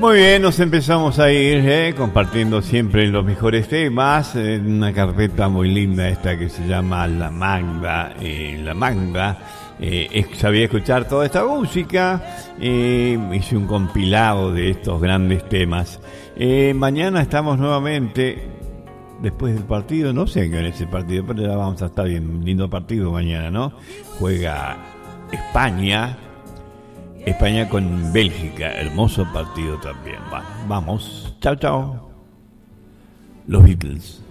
Muy bien, nos empezamos a ir compartiendo siempre los mejores temas en una carpeta muy linda esta que se llama La Manga. Sabía escuchar toda esta música, hice un compilado de estos grandes temas. Mañana estamos nuevamente después del partido, no sé qué es el partido, pero ya vamos a estar bien, lindo partido mañana, ¿no? Juega España con Bélgica, hermoso partido también. Bueno, vamos, chao, chao. Los Beatles.